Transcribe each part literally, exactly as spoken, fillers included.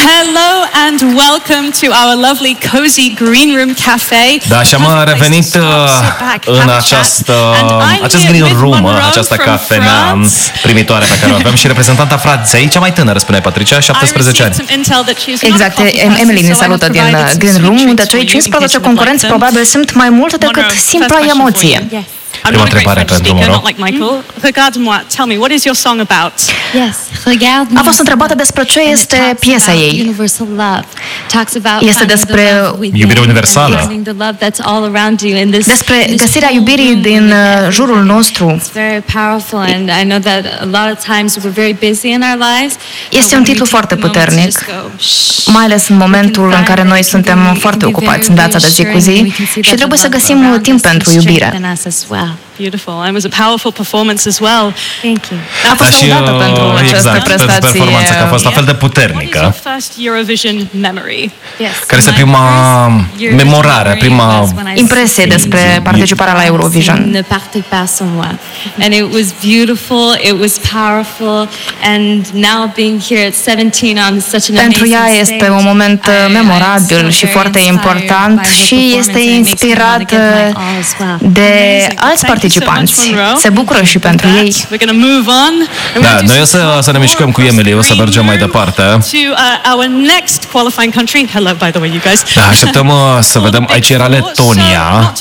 Hello and welcome to our lovely cozy green room cafe. Da, și am revenit în această, acest green room, această cafenea primitoare pe care o avem și reprezentanta Franței, cea mai tânără, spune Patricia, șaptesprezece ani. Exact, Emily ne salută din Green Room, unde cei cincisprezece concurenți probabil simt mai mult decât simpla emoție. Prima întrebare pentru Monroe. A fost întrebată despre ce este piesa ei. Este despre iubire universală, despre găsirea iubirii din jurul nostru. Este un titlu foarte puternic, mai ales în momentul în care noi suntem foarte ocupați în viața de zi cu zi și trebuie să găsim timp pentru iubire. Beautiful. It was a powerful performance as well. Thank you. A fost laudată pentru această exact, prestație. Pentru performanță, că a fost la fel de puternică. What is your first Eurovision memory? Care este prima memorare, prima impresie despre participarea la Eurovision? Ne partez pas sans moi. And it was beautiful, it was powerful, and now being here at seventeen on such an amazing Pentru ea este un moment memorabil și foarte important și este inspirat de alți participanți. Se bucură și pentru ei. Da, noi o să, să ne mișcăm cu Emily, o să mergem mai departe. Da, așteptăm uh, să vedem, aici era Letonia.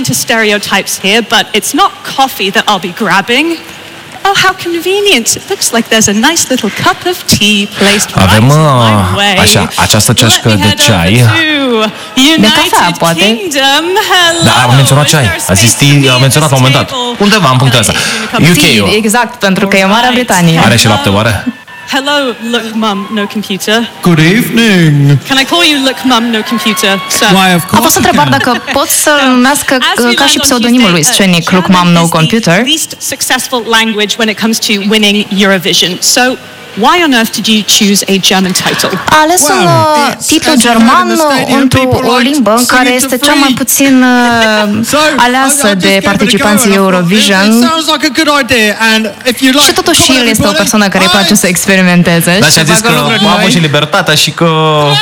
Oh, how convenient. It looks like there's a nice little cup of tea placed Avem, right uh, in my way. așa, această ceașcă de ceai. De cafea, poate. Da, am menționat ceai. A zis tea, a menționat la un moment dat. Undeva am punctul ăsta. U K-ul. Exact, pentru că e Marea Britanie. Are și lapte, oare? Hello, look, mum, no computer. Good evening. Can I call you look, mum, no computer? Sir. Why, of A course fost întrebat dacă pot să-l numească ca și pseudonimul lui scenic Look Mom No Computer. Least successful language when it comes to winning Eurovision. So why on earth did you choose a German title? A ales un uh, titlu german într-o o limbă în care este cea mai puțin uh, aleasă de participanții Eurovision. Și totuși el este o persoană care îi place să experimenteze. Da, și a zis că a avut și libertatea și că...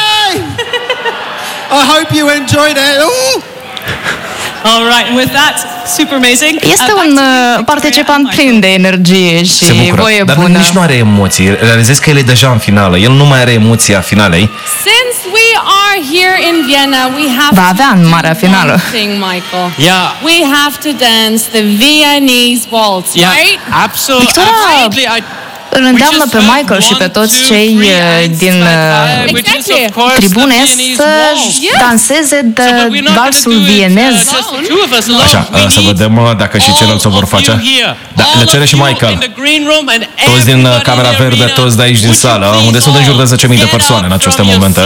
I hope you enjoyed it. Ooh! All right, and with that, super amazing. Este un uh, participant plin de energie și se bucură, voie dar bună. nici nu are emoții. Realizezi că el e deja în finală. El nu mai are emoția finalei. Since we are here in Vienna, we have Va avea în marea finală. one thing, Michael. Yeah. We have to dance the Viennese waltz, Yeah, right? absolutely. Victoria, Absolutely. I, îl îndeamnă pe Michael și pe toți cei din uh, Exactly. tribune să danseze de valsul vienez. Așa, să vedem dacă și ceilalți o vor face. Da, le cere și Michael. Toți din Camera Verde, toți de aici din sală, unde sunt în jur de zece mii de persoane în aceste momente.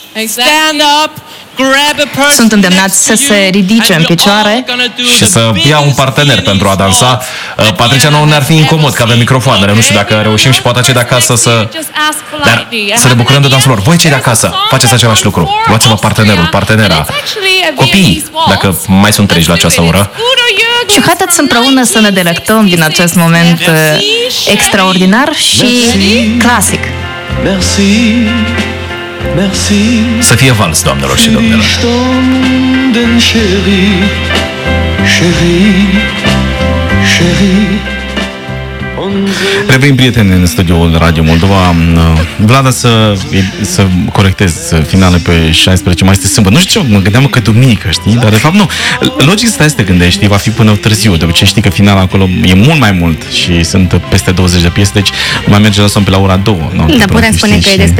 Sunt îndemnați să se ridice în picioare și să ia un partener pentru a dansa. Patricia, nu ne-ar fi incomod că avem microfoanele. Nu știu dacă reușim și poate cei de acasă să... Dar să ne bucurăm de dansul lor. Voi cei de acasă, faceți același lucru. Luați-vă partenerul, partenera, copiii, dacă mai sunt treji la această oră. și haideți împreună să ne delectăm din acest moment extraordinar și clasic. Să fie vals, doamnelor și domnilor. Revenim, prieteni, în studioul Radio Moldova. Vlada, să, să corectez finale pe șaisprezece mai este sâmbătă. Nu știu ce, mă gândeam că duminică, știi? Dar de fapt nu. Logic stai să te gândești, va fi până târziu. De obicei știi că finala acolo e mult mai mult și sunt peste douăzeci de piese, deci mai merge la somn pe la ora două. Dar putem spune că e despre